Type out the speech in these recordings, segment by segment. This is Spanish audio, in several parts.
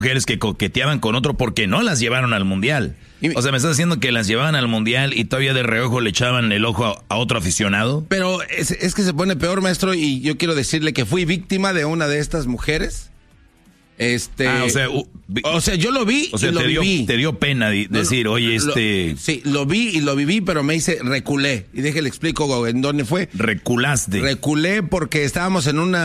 mujeres que coqueteaban con otro porque no las llevaron al mundial. O sea, me estás diciendo que las llevaban al mundial y todavía de reojo le echaban el ojo a otro aficionado. Pero es que se pone peor, maestro, y yo quiero decirle que fui víctima de una de estas mujeres. O sea, yo lo vi, o sea, y lo viví. Te dio pena decir, oye, Sí, lo vi y lo viví, pero me reculé. Y déjale explico en dónde fue. Reculaste. Reculé porque estábamos en un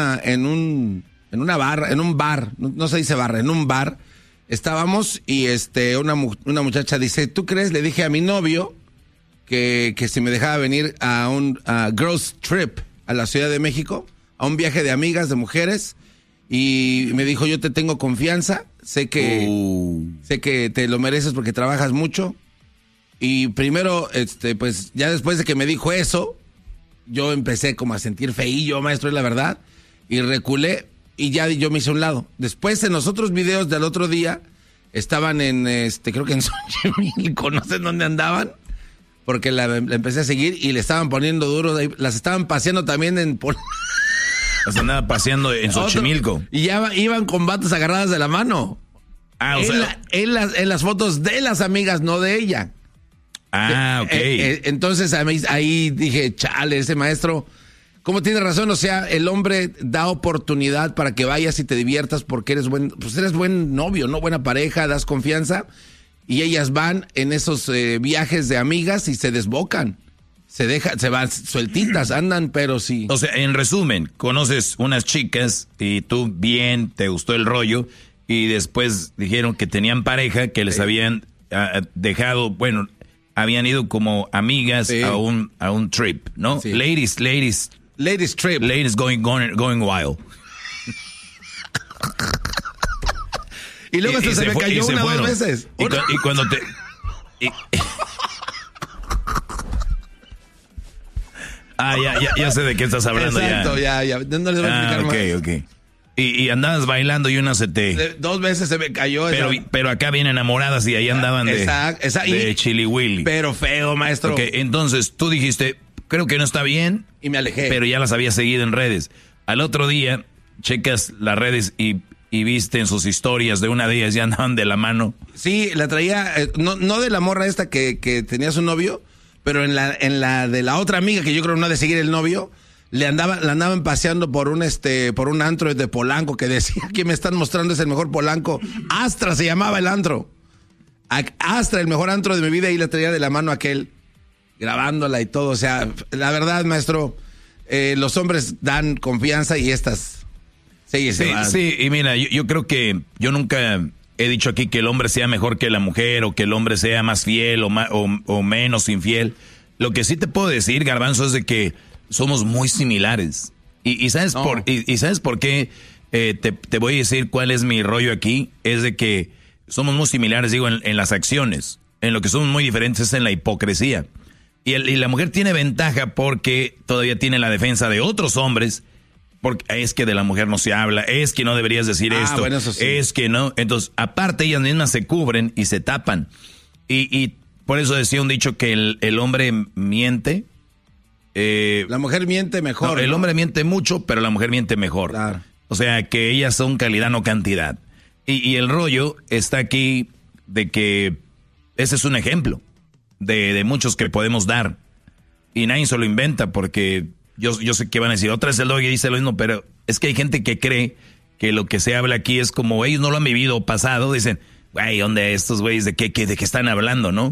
bar, no se dice barra, en un bar. Estábamos y una muchacha dice, ¿tú crees? Le dije a mi novio que si me dejaba venir a un girls trip a la Ciudad de México, a un viaje de amigas, de mujeres, y me dijo, yo te tengo confianza, sé que te lo mereces porque trabajas mucho. Y primero, pues ya después de que me dijo eso, yo empecé como a sentir feillo, maestro, es la verdad, y reculé. Y ya yo me hice a un lado. Después, en los otros videos del otro día, estaban en, creo que en Xochimilco, no sé en dónde andaban, porque la empecé a seguir y le estaban poniendo duro, las estaban paseando también en... Las andaba paseando en Xochimilco. Y ya iban con batas agarradas de la mano. Ah, o sea... en las fotos de las amigas, no de ella. Ah, ok. Entonces ahí dije, chale, ese maestro... ¿Cómo tiene razón? O sea, el hombre da oportunidad para que vayas y te diviertas porque eres buen novio, ¿no? Buena pareja, das confianza. Y ellas van en esos viajes de amigas y se desbocan. Se van sueltitas, andan, pero sí. O sea, en resumen, conoces unas chicas y tú bien, te gustó el rollo y después dijeron que tenían pareja, que les habían dejado, bueno, habían ido como amigas a un trip, ¿no? Sí. Ladies trip. Ladies going wild. Y luego se me cayó una o dos veces. Y cuando te... ya sé de qué estás hablando. Exacto, ya. No les voy a explicar más. Ok. Y andabas bailando y una se te... 2 veces se me cayó. Pero acá bien enamoradas y ahí andaban de chili willy. Pero feo, maestro. Ok, entonces tú dijiste... Creo que no está bien. Y me alejé. Pero ya las había seguido en redes. Al otro día, checas las redes y viste en sus historias de una de ellas, ya andaban de la mano. Sí, la traía, no de la morra esta que tenía su novio, pero en la de la otra amiga que yo creo no ha de seguir el novio, la andaban paseando por un antro de Polanco que decía que me están mostrando es el mejor Polanco. Astra se llamaba el antro. Astra, el mejor antro de mi vida, y la traía de la mano aquel. Grabándola y todo, o sea, la verdad, maestro, los hombres dan confianza y estas Sí, y mira, yo creo que yo nunca he dicho aquí que el hombre sea mejor que la mujer o que el hombre sea más fiel o menos infiel. Lo que sí te puedo decir, Garbanzo, es de que somos muy similares. ¿Y sabes por qué? Te voy a decir cuál es mi rollo aquí. Es de que somos muy similares, digo, en las acciones. En lo que somos muy diferentes es en la hipocresía. Y la mujer tiene ventaja porque todavía tiene la defensa de otros hombres, porque es que de la mujer no se habla, es que no deberías decir esto, bueno, eso sí. Es que no. Entonces, aparte ellas mismas se cubren y se tapan. Y por eso decía un dicho que el hombre miente. La mujer miente mejor. No, el hombre miente mucho, pero la mujer miente mejor. Claro. O sea, que ellas son calidad, no cantidad. Y el rollo está aquí de que ese es un ejemplo de muchos que podemos dar. Y nadie se lo inventa porque yo sé que van a decir, otra vez el Doggy dice lo mismo, pero es que hay gente que cree que lo que se habla aquí es como ellos no lo han vivido pasado. Dicen, güey, ¿dónde estos güeyes de qué están hablando, no?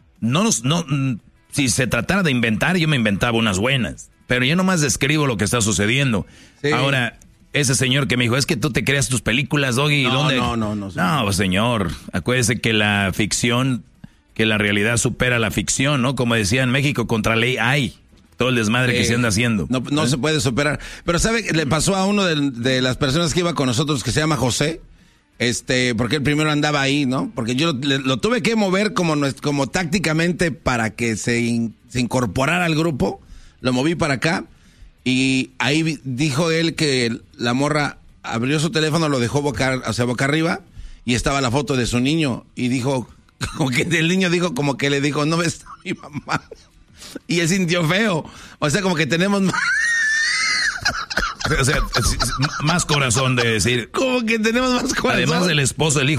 Si se tratara de inventar, yo me inventaba unas buenas, pero yo nomás describo lo que está sucediendo. Sí. Ahora, ese señor que me dijo, es que tú te creas tus películas, Doggy. No. No, señor, acuérdese que la ficción, que la realidad supera la ficción, ¿no? Como decía en México, contra ley hay. Todo el desmadre que se anda haciendo. No se puede superar. Pero ¿sabe? Le pasó a uno de las personas que iba con nosotros, que se llama José, porque él primero andaba ahí, ¿no? Porque yo lo tuve que mover como tácticamente para que se incorporara al grupo. Lo moví para acá. Y ahí dijo él que la morra abrió su teléfono, lo dejó boca arriba, y estaba la foto de su niño. Y dijo, como que el niño dijo, como que le dijo, no ves a mi mamá. Y él sintió feo. O sea, como que tenemos... O sea, más corazón de decir. ¿Cómo que tenemos más corazón? Además del esposo, el hijo